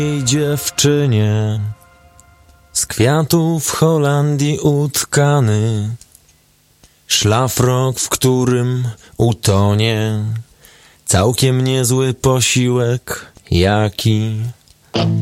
dziewczynie, z kwiatów w Holandii utkany, szlafrok, w którym utonie całkiem niezły posiłek, jaki